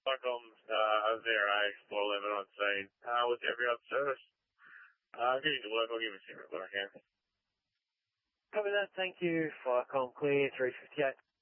Flycom, ZRA, Explorer 11 on scene, with every other service. Getting to work, I'll give a signal when I can. Copy that, thank you. Flycom clear, 358.